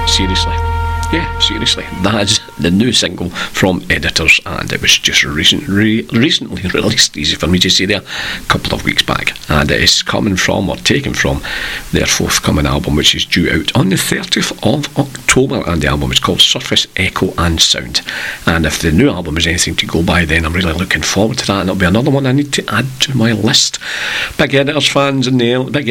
Seriously. Yeah, seriously. That is the new single from Editors, and it was just recently released, easy for me to say there, a couple of weeks back. And it is coming from, or taken from, their forthcoming album, which is due out on the 30th of October, and the album is called Surface, Echo and Sound. And if the new album is anything to go by, then I'm really looking forward to that, and it'll be another one I need to add to my list. Big Editors fans in the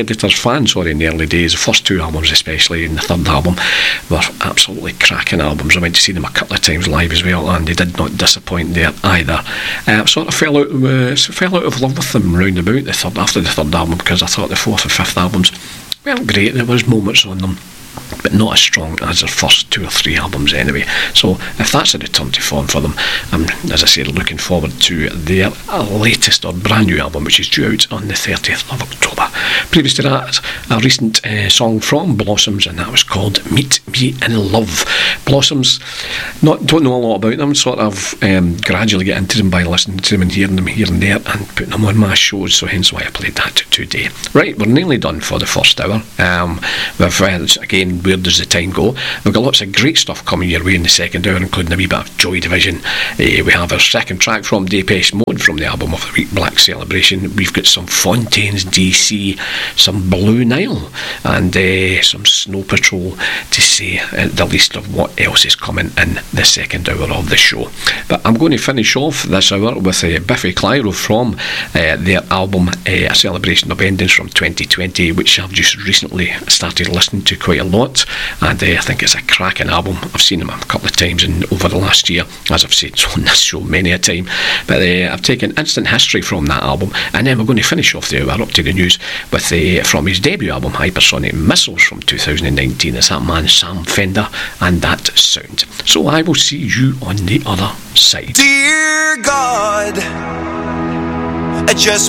early days, the first two albums especially, and the third album were absolutely cracking albums. I went to see them a couple of times live as well, and they did not disappoint there either. Sort of fell out of love with them round about after the third album, because I thought the fourth and fifth albums weren't great. There was moments on them, but not as strong as their first two or three albums anyway. So if that's a return to form for them, I'm, as I said, looking forward to their latest or brand new album, which is due out on the 30th of October. Previous to that, a recent song from Blossoms, and that was called Meet Me in Love. Blossoms, don't know a lot about them, sort of gradually get into them by listening to them and hearing them here and there and putting them on my shows, so hence why I played that today. Right, we're nearly done for the first hour. We've again, where does the time go? We've got lots of great stuff coming your way in the second hour, including a wee bit of Joy Division. We have our second track from Depeche Mode from the album of the week, Black Celebration. We've got some Fontaines DC, some Blue Nile, and some Snow Patrol, to say the least of what else is coming in the second hour of the show. But I'm going to finish off this hour with Biffy Clyro from their album A Celebration of Endings from 2020, which I've just recently started listening to quite a lot, and I think it's a cracking album. I've seen them a couple of times over the last year, as I've said on this show many a time, but I've taken Instant History from that album, and then we're going to finish off the hour up to the news with from his debut album Hypersonic Missiles from 2019. It's that man Sam Fender and That Sound. So I will see you on the other side. Dear God, I just